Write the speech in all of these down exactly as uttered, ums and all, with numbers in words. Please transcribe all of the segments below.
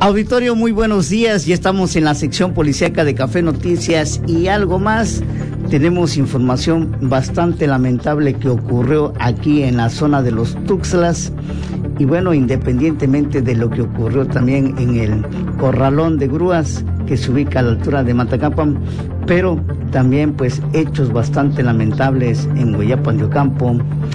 Auditorio, muy buenos días. Ya estamos en la sección policíaca de Café Noticias y algo más. Tenemos información bastante lamentable que ocurrió aquí en la zona de los Tuxtlas. Y bueno, independientemente de lo que ocurrió también en el corralón de grúas que se ubica a la altura de Matacapan, pero también pues hechos bastante lamentables en Guayapan de Ocampo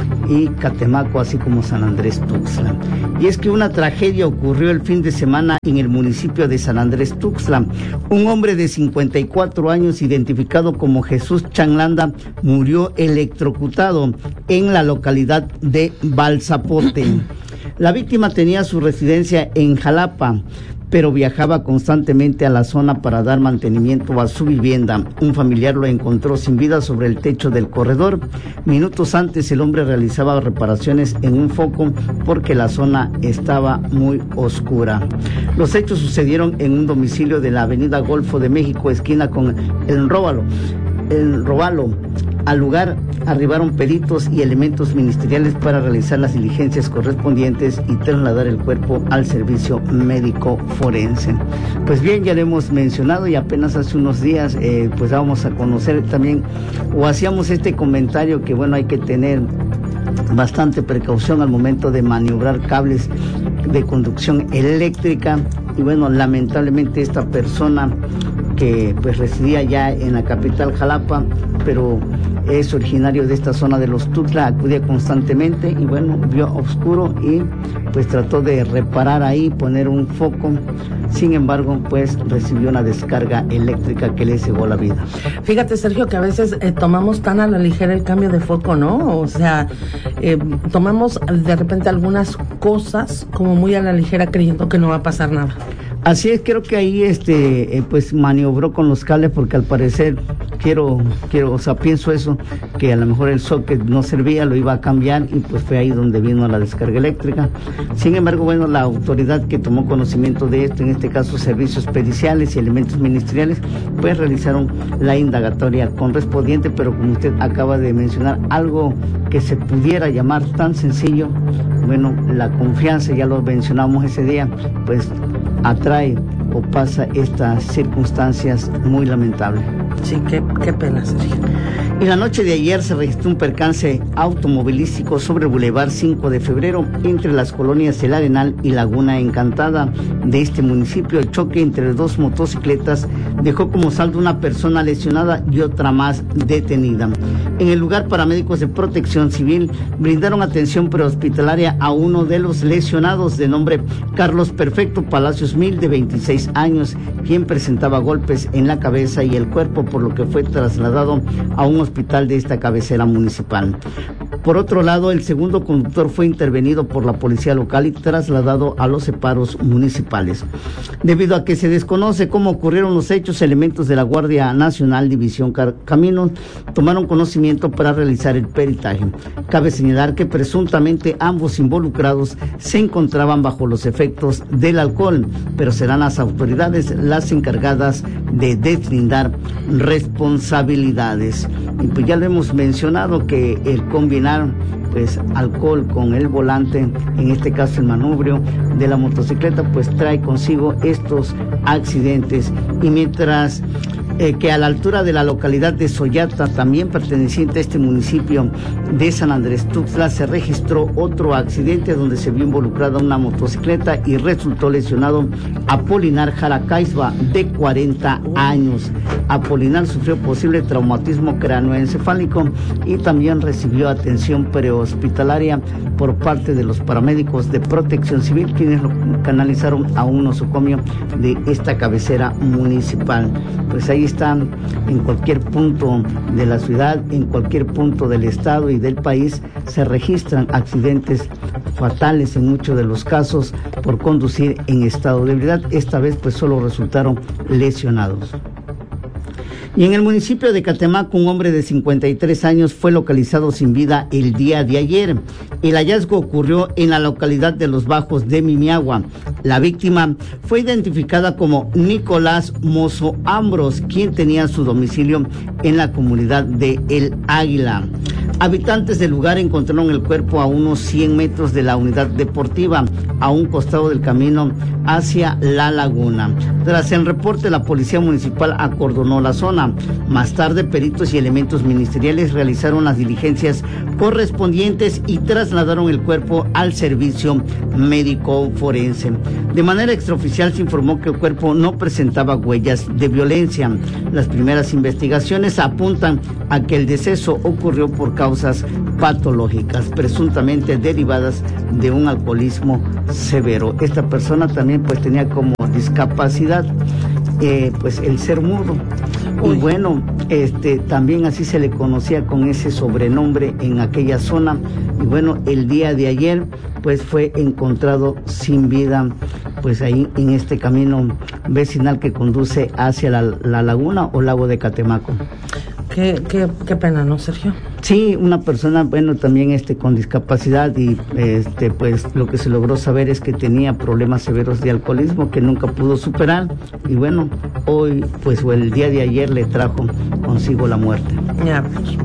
y Catemaco, así como San Andrés Tuxtla. Y es que una tragedia ocurrió el fin de semana en el municipio de San Andrés Tuxtla. Un hombre de cincuenta y cuatro años, identificado como Jesús Chanlanda, murió electrocutado en la localidad de Balsapote. La víctima tenía su residencia en Jalapa, pero viajaba constantemente a la zona para dar mantenimiento a su vivienda. Un familiar lo encontró sin vida sobre el techo del corredor. Minutos antes, el hombre realizaba reparaciones en un foco porque la zona estaba muy oscura. Los hechos sucedieron en un domicilio de la avenida Golfo de México, esquina con el Róbalo. El Robalo. Al lugar arribaron peritos y elementos ministeriales para realizar las diligencias correspondientes y trasladar el cuerpo al servicio médico forense. Pues bien, ya lo hemos mencionado y apenas hace unos días eh, pues vamos a conocer también, o hacíamos este comentario que bueno, hay que tener bastante precaución al momento de maniobrar cables de conducción eléctrica. Y bueno, lamentablemente esta persona que pues residía ya en la capital Jalapa, pero es originario de esta zona de los Tuxtla, acudía constantemente y bueno, vio oscuro y pues trató de reparar ahí, poner un foco. Sin embargo, pues recibió una descarga eléctrica que le cegó la vida. Fíjate, Sergio, que a veces eh, tomamos tan a la ligera el cambio de foco, ¿no? O sea, eh, tomamos de repente algunas cosas como muy a la ligera creyendo que no va a pasar nada. Así es, creo que ahí este eh, pues maniobró con los cables porque al parecer quiero quiero o sea pienso eso, que a lo mejor el socket no servía, lo iba a cambiar y pues fue ahí donde vino la descarga eléctrica. Sin embargo, bueno, la autoridad que tomó conocimiento de esto, en este caso servicios periciales y elementos ministeriales, pues realizaron la indagatoria correspondiente, pero como usted acaba de mencionar, algo que se pudiera llamar tan sencillo, bueno, la confianza, ya lo mencionamos ese día, pues atrae o pasa estas circunstancias muy lamentables. Sí, qué, qué pena, Sergio. En la noche de ayer se registró un percance automovilístico sobre el Boulevard cinco de febrero entre las colonias El Arenal y Laguna Encantada de este municipio. El choque entre dos motocicletas dejó como saldo una persona lesionada y otra más detenida. En el lugar, paramédicos de Protección Civil brindaron atención prehospitalaria a uno de los lesionados, de nombre Carlos Perfecto Palacios Mil, de veintiséis años, quien presentaba golpes en la cabeza y el cuerpo, por lo que fue trasladado a un hospital de esta cabecera municipal. Por otro lado, el segundo conductor fue intervenido por la policía local y trasladado a los separos municipales. Debido a que se desconoce cómo ocurrieron los hechos, elementos de la Guardia Nacional División Caminos tomaron conocimiento para realizar el peritaje. Cabe señalar que presuntamente ambos involucrados se encontraban bajo los efectos del alcohol, pero serán las autoridades las encargadas de deslindar responsabilidades. Y pues ya lo hemos mencionado que el combinar pues alcohol con el volante, en este caso el manubrio de la motocicleta, pues trae consigo estos accidentes. Y mientras eh, que a la altura de la localidad de Soyata, también perteneciente a este municipio de San Andrés Tuxtla, se registró otro accidente donde se vio involucrada una motocicleta y resultó lesionado Apolinar Jaracaisba, de cuarenta años. Apolinar sufrió posible traumatismo cráneoencefálico y también recibió atención prehospitalaria por parte de los paramédicos de Protección Civil, quienes lo canalizaron a un nosocomio de esta cabecera municipal. Pues ahí están, en cualquier punto de la ciudad, en cualquier punto del estado y del país, se registran accidentes fatales en muchos de los casos por conducir en estado de ebriedad. Esta vez pues solo resultaron lesionados. Y en el municipio de Catemaco, un hombre de cincuenta y tres años fue localizado sin vida el día de ayer. El hallazgo ocurrió en la localidad de Los Bajos de Mimiagua. La víctima fue identificada como Nicolás Mozo Ambros, quien tenía su domicilio en la comunidad de El Águila. Habitantes del lugar encontraron el cuerpo a unos cien metros de la unidad deportiva, a un costado del camino hacia la laguna. Tras el reporte, la policía municipal acordonó la zona. Más tarde, peritos y elementos ministeriales realizaron las diligencias correspondientes y trasladaron el cuerpo al servicio médico forense. De manera extraoficial se informó que el cuerpo no presentaba huellas de violencia. Las primeras investigaciones apuntan a que el deceso ocurrió por causas patológicas, presuntamente derivadas de un alcoholismo severo. Esta persona también pues tenía como discapacidad eh, pues el ser mudo. Uy. Y bueno, este también así se le conocía con ese sobrenombre en aquella zona. Y bueno, el día de ayer pues fue encontrado sin vida pues ahí en este camino vecinal que conduce hacia la, la laguna o lago de Catemaco. Qué, qué, qué pena, ¿no, Sergio? Sí, una persona, bueno, también este con discapacidad y este pues lo que se logró saber es que tenía problemas severos de alcoholismo que nunca pudo superar y bueno, hoy pues o el día de ayer le trajo consigo la muerte. Ya, pues.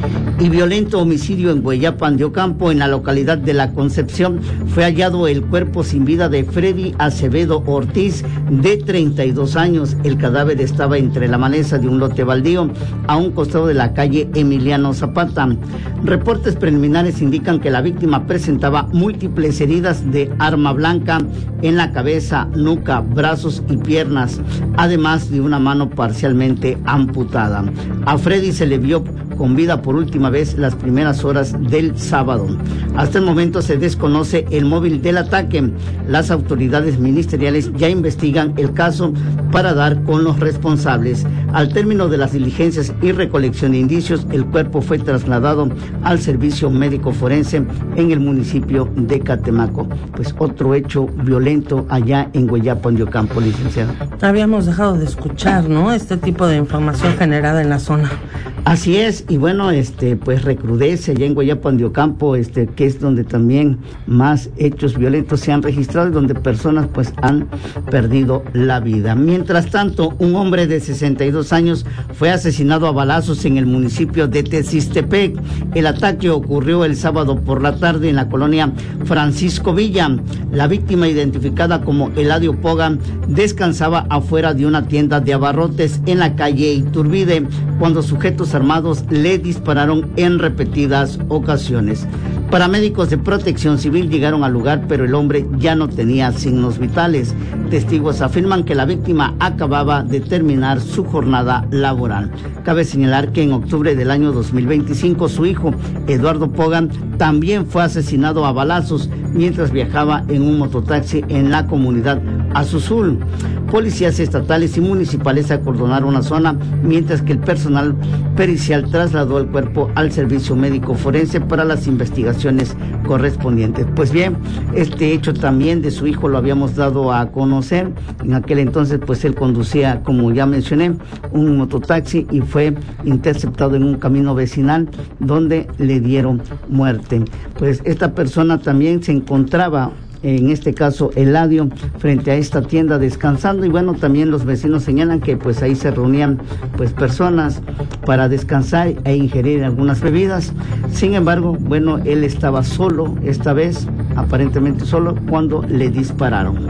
Y violento homicidio en Hueyapan de Ocampo, en la localidad de La Concepción. Fue hallado el cuerpo sin vida de Freddy Acevedo Ortiz, de treinta y dos años. El cadáver estaba entre la maleza de un lote baldío, a un costado de la calle Emiliano Zapata. Reportes preliminares indican que la víctima presentaba múltiples heridas de arma blanca en la cabeza, nuca, brazos y piernas, además de una mano parcialmente amputada. A Freddy se le vio con vida por última vez las primeras horas del sábado. Hasta el momento se desconoce el móvil del ataque. Las autoridades ministeriales ya investigan el caso para dar con los responsables. Al término de las diligencias y recolección de indicios, el cuerpo fue trasladado al servicio médico forense en el municipio de Catemaco. Pues otro hecho violento allá en Hueyapan de Ocampo, licenciado. Habíamos dejado de escuchar, ¿no?, este tipo de información generada en la zona. Así es, y bueno, este, pues recrudece allá en Hueyapan de Ocampo, este, que es donde también más hechos violentos se han registrado y donde personas pues han perdido la vida. Mientras tanto, un hombre de sesenta y dos años fue asesinado a balazos en el municipio de Tezistepec. El ataque ocurrió el sábado por la tarde en la colonia Francisco Villa. La víctima, identificada como Eladio Poga, descansaba afuera de una tienda de abarrotes en la calle Iturbide cuando sujetos armados le dispararon en repetidas ocasiones. Paramédicos de Protección Civil llegaron al lugar, pero el hombre ya no tenía signos vitales. Testigos afirman que la víctima acababa de terminar su jornada laboral. Cabe señalar que en octubre del año dos mil veinticinco, su hijo, Eduardo Pogan, también fue asesinado a balazos mientras viajaba en un mototaxi en la comunidad Azuzul. Policías estatales y municipales acordonaron la zona, mientras que el personal pericial trasladó el cuerpo al servicio médico forense para las investigaciones correspondientes. Pues bien, este hecho también de su hijo lo habíamos dado a conocer. En aquel entonces, pues él conducía, como ya mencioné, un mototaxi y fue interceptado en un camino vecinal donde le dieron muerte. Pues esta persona también se encontraba, en este caso Eladio, frente a esta tienda descansando, y bueno, también los vecinos señalan que pues ahí se reunían pues personas para descansar e ingerir algunas bebidas. Sin embargo, bueno, él estaba solo esta vez, aparentemente solo, cuando le dispararon.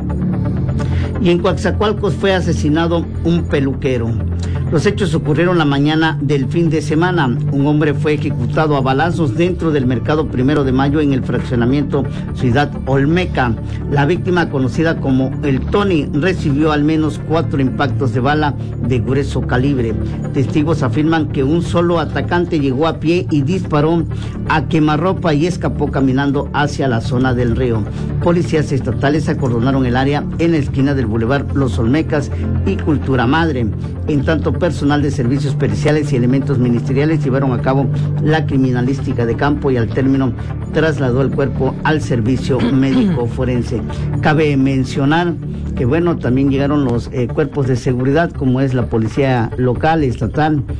Y en Coatzacoalcos fue asesinado un peluquero. Los hechos ocurrieron la mañana del fin de semana. Un hombre fue ejecutado a balazos dentro del mercado Primero de Mayo en el fraccionamiento Ciudad Olmeca. La víctima, conocida como el Tony, recibió al menos cuatro impactos de bala de grueso calibre. Testigos afirman que un solo atacante llegó a pie y disparó a quemarropa y escapó caminando hacia la zona del río. Policías estatales acordonaron el área en la esquina del Boulevard Los Olmecas y Cultura Madre. En tanto, personal de servicios periciales y elementos ministeriales llevaron a cabo la criminalística de campo y al término trasladó el cuerpo al servicio médico forense. Cabe mencionar que bueno, también llegaron los eh, cuerpos de seguridad, como es la policía local, estatal,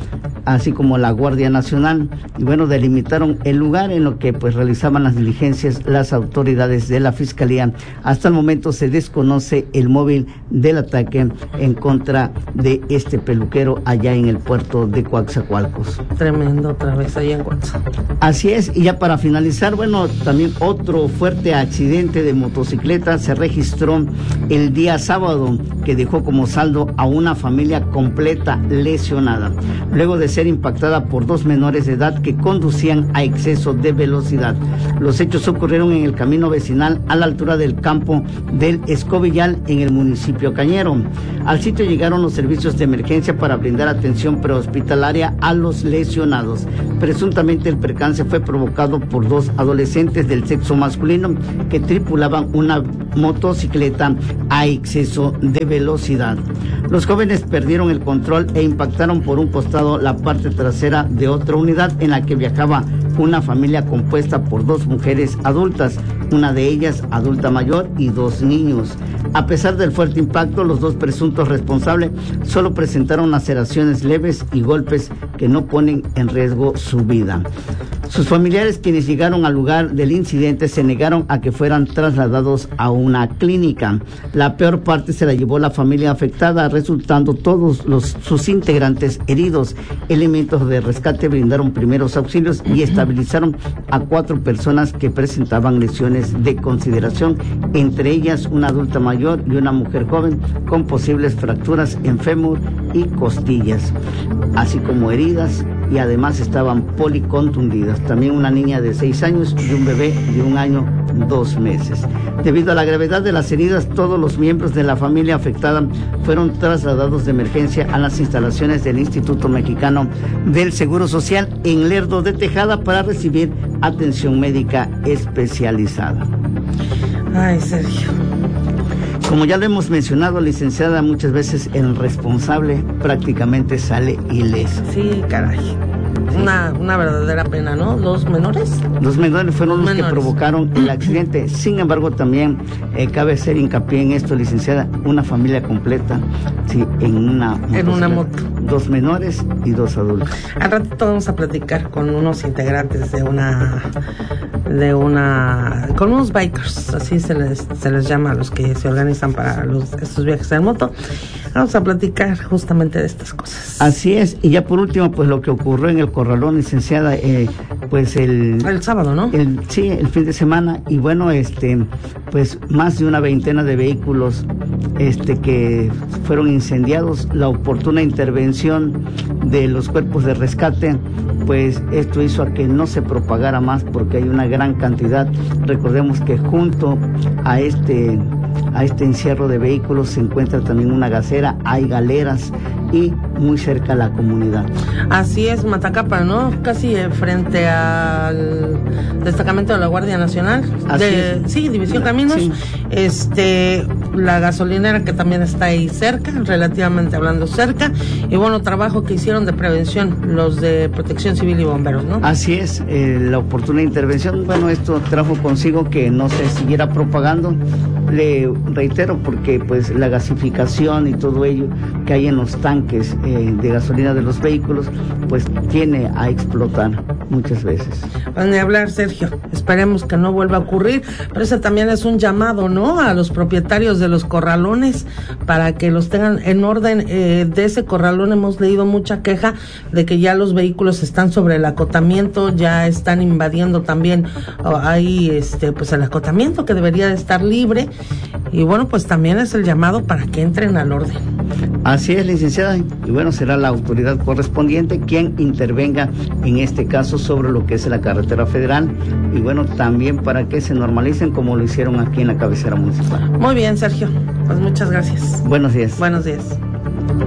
así como la Guardia Nacional, y bueno, delimitaron el lugar en lo que pues realizaban las diligencias las autoridades de la Fiscalía. Hasta el momento se desconoce el móvil del ataque en contra de este peluquero allá en el puerto de Coatzacoalcos. Tremendo, otra vez allá en Coatzacoalcos. Así es, y ya para finalizar, bueno, también otro fuerte accidente de motocicleta se registró el día sábado, que dejó como saldo a una familia completa lesionada, luego de ser impactada por dos menores de edad que conducían a exceso de velocidad. Los hechos ocurrieron en el camino vecinal a la altura del campo del Escobillal en el municipio Cañero. Al sitio llegaron los servicios de emergencia para brindar atención prehospitalaria a los lesionados. Presuntamente el percance fue provocado por dos adolescentes del sexo masculino que tripulaban una motocicleta a exceso de velocidad. Los jóvenes perdieron el control e impactaron por un costado la parte trasera de otra unidad en la que viajaba una familia compuesta por dos mujeres adultas, una de ellas adulta mayor y dos niños. A pesar del fuerte impacto, los dos presuntos responsables solo presentaron laceraciones leves y golpes que no ponen en riesgo su vida. Sus familiares, quienes llegaron al lugar del incidente, se negaron a que fueran trasladados a una clínica. La peor parte se la llevó la familia afectada, resultando todos los, sus integrantes heridos. Elementos de rescate brindaron primeros auxilios y estabilizaron a cuatro personas que presentaban lesiones de consideración, entre ellas una adulta mayor y una mujer joven con posibles fracturas en fémur y costillas, así como heridas, y además estaban policontundidas. También una niña de seis años y un bebé de un año, dos meses. Debido a la gravedad de las heridas, todos los miembros de la familia afectada fueron trasladados de emergencia a las instalaciones del Instituto Mexicano del Seguro Social en Lerdo de Tejada para recibir atención médica especializada. Ay, Sergio. Como ya lo hemos mencionado, licenciada, muchas veces el responsable prácticamente sale ileso. Sí, caray. Una, una verdadera pena, ¿no? ¿Los menores? Los menores fueron los, los menores. que provocaron el accidente. Sin embargo, también eh, cabe hacer hincapié en esto, licenciada, una familia completa, sí, en una en una moto. Dos menores y dos adultos. Al ratito vamos a platicar con unos integrantes de una, de una, con unos bikers, así se les, se les llama a los que se organizan para los, estos viajes en moto. Vamos a platicar justamente de estas cosas. Así es, y ya por último, pues lo que ocurrió en el Corralón, licenciada, eh, pues el... El sábado, ¿no? El, sí, el fin de semana, y bueno, este, pues más de una veintena de vehículos, este, que fueron incendiados. La oportuna intervención de los cuerpos de rescate, pues esto hizo a que no se propagara más, porque hay una gran cantidad. Recordemos que junto a este... a este encierro de vehículos se encuentra también una gasera, hay galeras y muy cerca a la comunidad. Así es, Matacapa, ¿no? Casi frente al destacamento de la Guardia Nacional. Así de, es. Sí, División Caminos. Sí. Este, la gasolinera que también está ahí cerca, relativamente hablando cerca. Y bueno, trabajo que hicieron de prevención los de Protección Civil y Bomberos, ¿no? Así es, eh, la oportuna intervención. Bueno, esto trajo consigo que no se siguiera propagando. Le reitero, porque pues la gasificación y todo ello que hay en los tanques eh, de gasolina de los vehículos, pues tiene a explotar muchas veces. Van a hablar, Sergio, esperemos que no vuelva a ocurrir, pero ese también es un llamado, ¿no?, a los propietarios de los corralones para que los tengan en orden. Eh, de ese corralón hemos leído mucha queja de que ya los vehículos están sobre el acotamiento, ya están invadiendo también oh, ahí este pues el acotamiento que debería de estar libre. Y bueno, pues también es el llamado para que entren al orden. Así es, licenciada, y bueno, será la autoridad correspondiente quien intervenga en este caso sobre lo que es la carretera federal, y bueno, también para que se normalicen como lo hicieron aquí en la cabecera municipal. Muy bien, Sergio, pues muchas gracias. Buenos días. Buenos días.